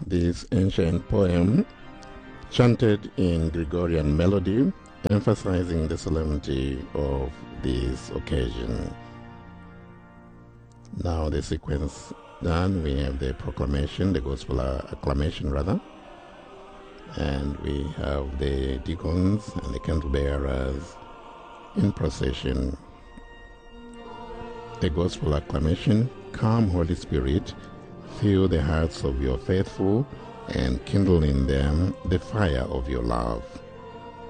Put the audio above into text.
this ancient poem chanted in Gregorian melody, emphasizing the solemnity of this occasion. Now the sequence done, we have the proclamation, the gospel acclamation rather, and we have the deacons and the candle bearers in procession. The gospel acclamation: Come, Holy Spirit, fill the hearts of your faithful and kindle in them the fire of your love.